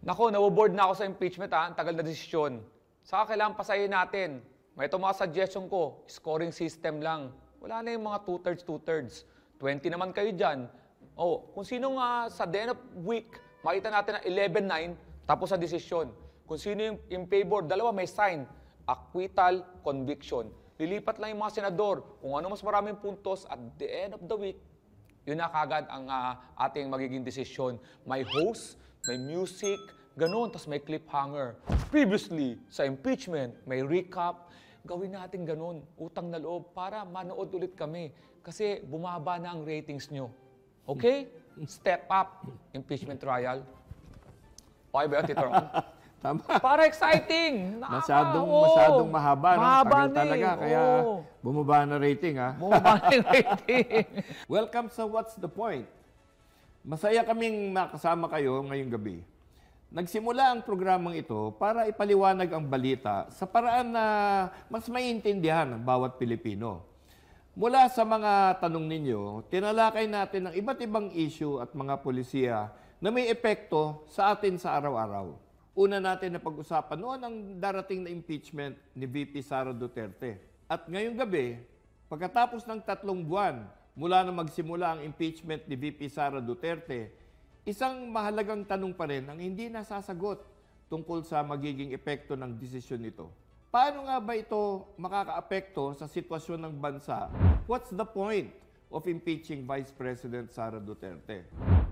Nako, naboboard na ako sa impeachment ha. Ang tagal na desisyon. Saka kailangan pasayin natin. May ito mga suggestion ko, scoring system lang. Wala na yung mga two-thirds. 20 naman kayo dyan. Oh, kung sino nga sa the end of week, makita natin na 11-9, tapos sa desisyon. Kung sino yung in favor, dalawa may sign. Acquittal, conviction. Lilipat lang yung mga senador. Kung ano mas maraming puntos at the end of the week, yun na kagad ang ating magiging desisyon. May host, may music, ganun, tapos may cliffhanger. Previously, sa impeachment, may recap. Gawin natin ganun, utang na loob, para manood ulit kami. Kasi bumaba na ang ratings nyo. Okay? Step up, impeachment trial. Okay ba yun, Tito Ron? Tama. Para exciting! Masyadong mahaba. Mahaba Tagal talaga, kaya bumaba na rating, ha? Bumaba na yung rating. Welcome sa What's the Point? Masaya kaming makasama kayo ngayong gabi. Nagsimula ang programang ito para ipaliwanag ang balita sa paraan na mas maiintindihan ng bawat Pilipino. Mula sa mga tanong ninyo, tinalakay natin ang iba't ibang issue at mga polisiya na may epekto sa atin sa araw-araw. Una natin na pag-usapan noon ang darating na impeachment ni VP Sara Duterte. At ngayong gabi, pagkatapos ng 3 buwan mula na magsimula ang impeachment ni VP Sara Duterte, isang mahalagang tanong pa rin ang hindi nasasagot tungkol sa magiging epekto ng desisyon nito. Paano nga ba ito makakaapekto sa sitwasyon ng bansa? What's the point of impeaching Vice President Sara Duterte?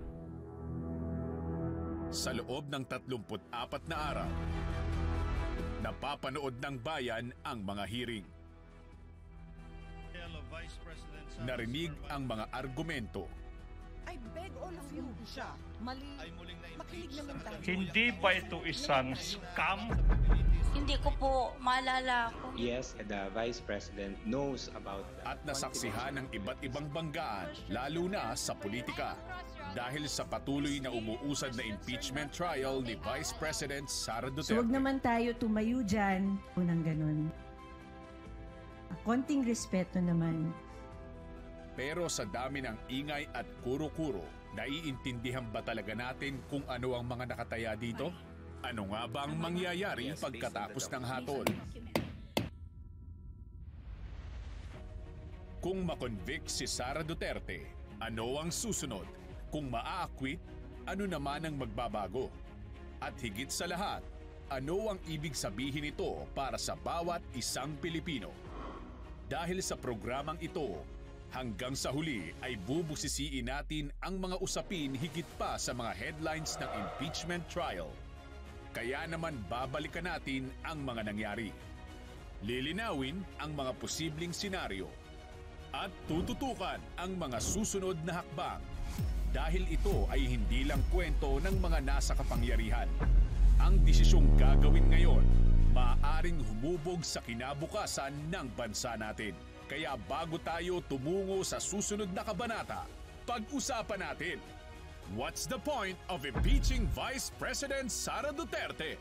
Sa loob ng 34 na araw, napapanood ng bayan ang mga hearing. Narinig ang mga argumento. I beg all of you, siya, mali, makinig naman tayo. Hindi ba ito isang scam? Hindi ko po maalala kung... Yes, the Vice President knows about At nasaksihan ng iba't ibang banggaan, lalo na sa politika. Dahil sa patuloy na umuusad na impeachment trial ni Vice President Sara Duterte. So wag naman tayo tumayo dyan. Unang ganun. Konting respeto naman. Pero sa dami ng ingay at kuro-kuro, naiintindihan ba talaga natin kung ano ang mga nakataya dito? Ano nga ba ang mangyayari pagkatapos ng hatol? Kung makonvict si Sara Duterte, ano ang susunod? Kung maa-acquit, ano naman ang magbabago? At higit sa lahat, ano ang ibig sabihin ito para sa bawat isang Pilipino? Dahil sa programang ito, hanggang sa huli ay bubusisiin natin ang mga usapin higit pa sa mga headlines ng impeachment trial. Kaya naman babalikan natin ang mga nangyari. Lilinawin ang mga posibleng senaryo at tututukan ang mga susunod na hakbang. Dahil ito ay hindi lang kwento ng mga nasa kapangyarihan. Ang desisyong gagawin ngayon, maaaring humubog sa kinabukasan ng bansa natin. Kaya bago tayo tumungo sa susunod na kabanata, pag-usapan natin, what's the point of impeaching Vice President Sara Duterte?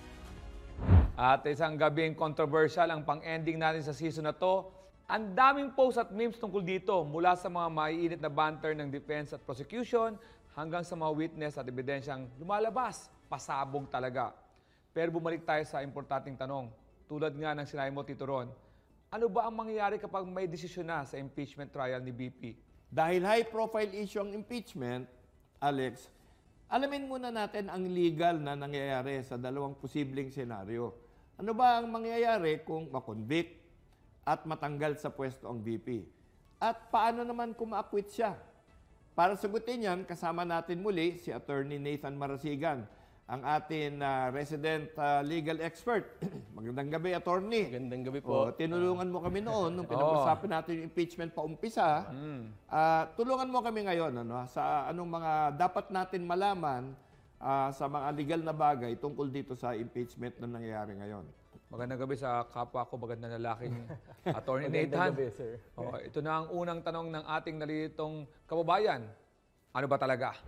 At isang gabing controversial ang pang-ending natin sa season na to. Ang daming posts at memes tungkol dito, mula sa mga maiinit na banter ng defense at prosecution hanggang sa mga witness at ebidensyang lumalabas, pasabog talaga. Pero bumalik tayo sa importanteng tanong. Tulad nga ng sinabi mo, Tito Ron, ano ba ang mangyayari kapag may desisyon na sa impeachment trial ni BP? Dahil high-profile issue ang impeachment, Alex, alamin muna natin ang legal na nangyayari sa dalawang posibleng senaryo. Ano ba ang mangyayari kung makonvict at matanggal sa pwesto ang VP? At paano naman kung ma-acquit siya? Para sagutin yan, kasama natin muli si Attorney Nathan Marasigan, ang atin resident legal expert. Magandang gabi, Attorney. Magandang gabi po. Tinulungan mo kami noon nung pinag-usapan natin yung impeachment pa umpisa. Tulungan mo kami ngayon sa anong mga dapat natin malaman sa mga legal na bagay tungkol dito sa impeachment na nangyayari ngayon. Magandang gabi sa kapwa ko, magandang lalaking Attorney Nathan. Magandang gabi, sir. Ito na ang unang tanong ng ating nalilitong kababayan. Ano ba talaga?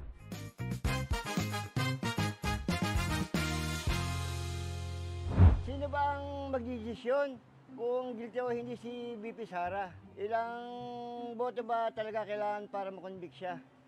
Sino ba ang magdidesisyon kung guilty o hindi si VP Sara? Ilang boto ba talaga kailangan para makonvict siya?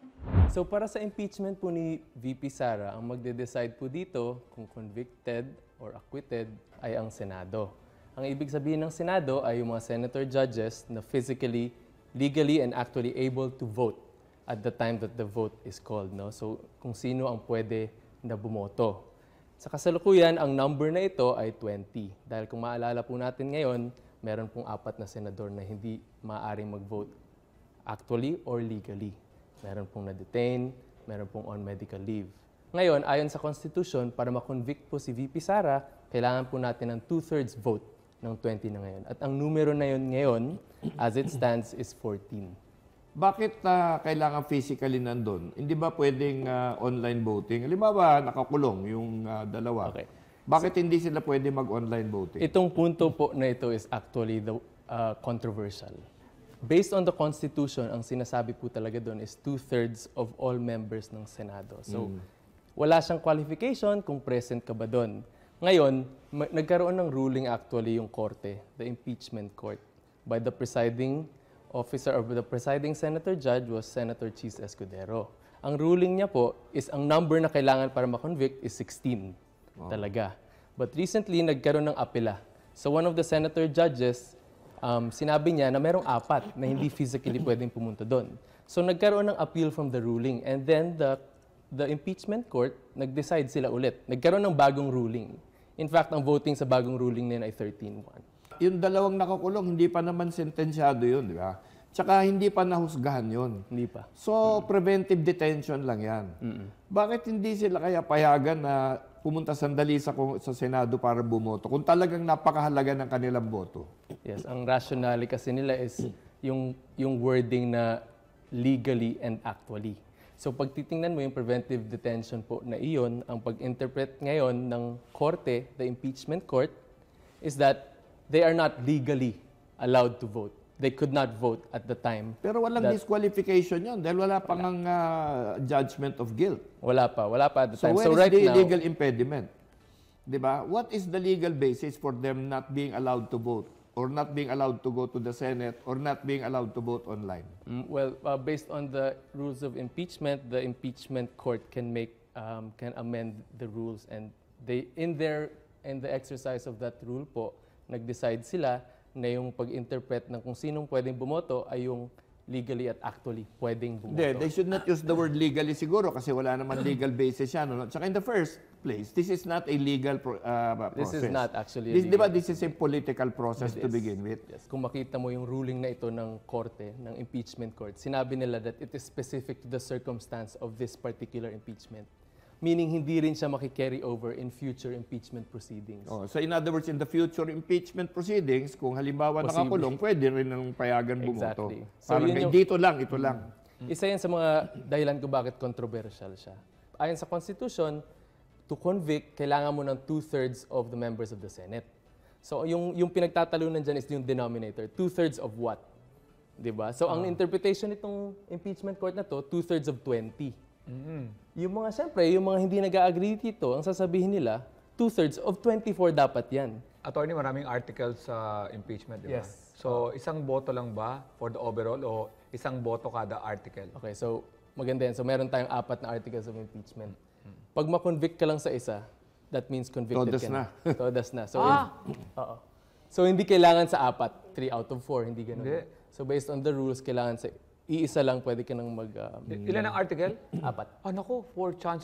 So para sa impeachment po ni VP Sara, ang magde-decide po dito kung convicted or acquitted ay ang Senado. Ang ibig sabihin ng Senado ay yung mga senator judges na physically, legally, and actually able to vote at the time that the vote is called. No? So kung sino ang pwede na bumoto. Sa kasalukuyan, ang number na ito ay 20. Dahil kung maalala po natin ngayon, meron pong 4 na senador na hindi maaaring mag-vote actually or legally. Meron pong na-detain, meron pong on medical leave. Ngayon, ayon sa Constitution, para ma-convict po si VP Sara, kailangan po natin ng 2/3 vote ng 20 na ngayon. At ang numero na yun ngayon, as it stands, is 14. Bakit kailangan physically nandun? Hindi ba pwedeng online voting? Halimbawa, nakakulong yung dalawa. Okay. Bakit hindi sila pwede mag-online voting? Itong punto po na ito is actually the controversial. Based on the Constitution, ang sinasabi po talaga doon is 2/3 of all members ng Senado. So, wala siyang qualification kung present ka ba doon. Ngayon, nagkaroon ng ruling actually yung korte, the impeachment court, by the presiding officer or the presiding senator judge was Senator Chis Escudero. Ang ruling niya po is ang number na kailangan para ma-convict is 16 talaga. But recently, nagkaroon ng apela. So one of the senator judges, sinabi niya na merong 4 na hindi physically pwedeng pumunta doon. So nagkaroon ng appeal from the ruling and then the impeachment court, nag-decide sila ulit. Nagkaroon ng bagong ruling. In fact, ang voting sa bagong ruling na yun ay 13-1. Yung dalawang nakakulong, hindi pa naman sentensyado yun, di ba? Tsaka hindi pa nahusgahan yun. Hindi pa. So, preventive detention lang yan. Bakit hindi sila kaya payagan na pumunta sandali sa Senado para bumoto kung talagang napakahalaga ng kanilang boto? Yes, ang rationale kasi nila is yung wording na legally and actually. So pag titingnan mo yung preventive detention po na iyon, ang pag-interpret ngayon ng korte, the impeachment court, is that they are not legally allowed to vote. They could not vote at the time. Pero walang disqualification yun dahil wala pang judgment of guilt. Wala pa at the time. So right where is the now, legal impediment? Diba? What is the legal basis for them not being allowed to vote or not being allowed to go to the Senate or not being allowed to vote online? Based on the rules of impeachment, the impeachment court can amend the rules, and they in the exercise of that rule po, nag-decide sila na yung pag-interpret ng kung sinong pwedeng bumoto ay yung legally at actually pwedeng bumoto. They should not use the word legally siguro kasi wala naman legal basis yan. No? Tsaka in the first place, this is not a legal process. This is not actually a legal. Diba, this is a political process to begin with? Yes. Kung makita mo yung ruling na ito ng korte, ng impeachment court, sinabi nila that it is specific to the circumstance of this particular impeachment. Meaning, hindi rin siya makikarry over in future impeachment proceedings. So in other words, in the future impeachment proceedings, kung halimbawa nakakulong, pwede rin ng payagan bumoto. Exactly. So Parang dito lang, ito lang. Isa yan sa mga dahilan kung bakit controversial siya. Ayon sa Constitution, to convict, kailangan mo ng 2/3 of the members of the Senate. So yung pinagtatalunan dyan is yung denominator. 2/3 of what? Diba? So ang interpretation nitong impeachment court na to, 2/3 of 20. Yung mga, siyempre, yung mga hindi nag-agree dito, ang sasabihin nila, 2/3 of 24 dapat yan. Attorney, maraming articles sa impeachment, di ba? Yes. So, isang boto lang ba for the overall o isang boto kada article? Okay, so maganda yan. So meron tayong 4 na articles of impeachment. Pag ma-convict ka lang sa isa, that means convicted Todas ka na. na. Todas na. So, so hindi kailangan sa 4, 3 out of 4, hindi ganun. Hindi. So based on the rules, kailangan sa iisa lang pwede ka nang mag... Ilan ang article? 4. Naku, 4 chances